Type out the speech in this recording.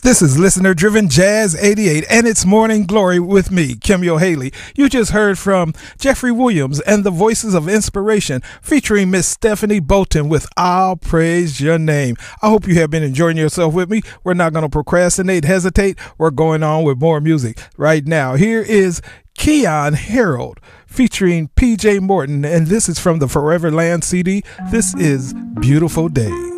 This is Listener Driven Jazz 88 and it's Morning Glory with me, Kimyo Haley. You just heard from Jeffrey Williams and the Voices of Inspiration featuring Miss Stephanie Bolton with I'll Praise Your Name. I hope you have been enjoying yourself with me. We're not going to procrastinate, hesitate. We're going on with more music right now. Here is Keyon Harold featuring PJ Morton, and this is from the Forever Land CD. This is Beautiful Day.